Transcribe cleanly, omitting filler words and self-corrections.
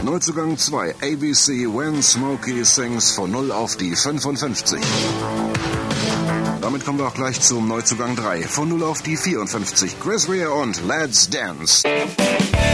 Neuzugang 2, ABC When Smokey Sings von 0 auf die 55. Damit kommen wir auch gleich zum Neuzugang 3, von 0 auf die 54. Chris Rea und Let's Dance.